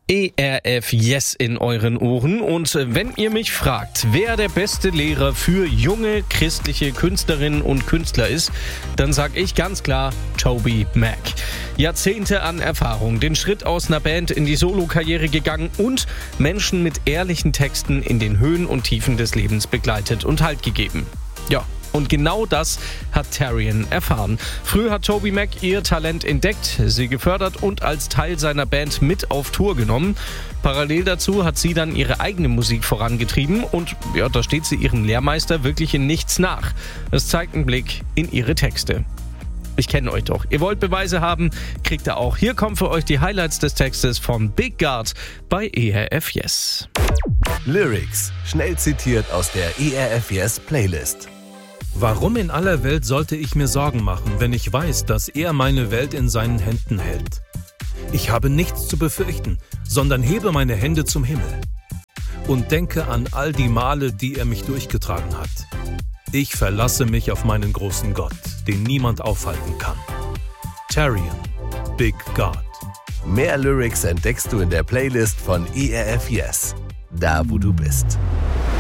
ERF Yes in euren Ohren. Und wenn ihr mich fragt, wer der beste Lehrer für junge christliche Künstlerinnen und Künstler ist, dann sage ich ganz klar Toby Mac. Jahrzehnte an Erfahrung, den Schritt aus einer Band in die Solokarriere gegangen und Menschen mit ehrlichen Texten in den Höhen und Tiefen des Lebens begleitet und Halt gegeben. Ja. Und genau das hat Tarion erfahren. Früh hat Toby Mac ihr Talent entdeckt, sie gefördert und als Teil seiner Band mit auf Tour genommen. Parallel dazu hat sie dann ihre eigene Musik vorangetrieben und ja, da steht sie ihrem Lehrmeister wirklich in nichts nach. Das zeigt einen Blick in ihre Texte. Ich kenne euch doch. Ihr wollt Beweise haben, kriegt ihr auch. Hier kommen für euch die Highlights des Textes von Big God bei ERF Yes. Lyrics, schnell zitiert aus der ERF Yes Playlist. Warum in aller Welt sollte ich mir Sorgen machen, wenn ich weiß, dass er meine Welt in seinen Händen hält? Ich habe nichts zu befürchten, sondern hebe meine Hände zum Himmel und denke an all die Male, die er mich durchgetragen hat. Ich verlasse mich auf meinen großen Gott, den niemand aufhalten kann. Tarion, Big God. Mehr Lyrics entdeckst du in der Playlist von ERF Yes, da wo du bist.